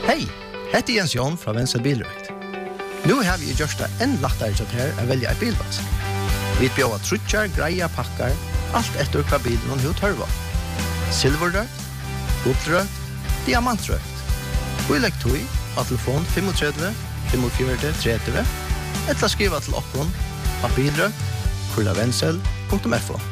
Hej, heter Jens Jon fra Vensel Bilrøkt. Nu har vi gjort det enn lettere til her å velge et bilvask. Vi bjør trutjar, greia pakkar, alt etter hva bilen hun tørver. Silverrøkt, gullrøkt, diamantrøkt. Vi legger tog av telefon 35 45 30 eller skriva til okkon av bilrøkt, kurlavensel.fo.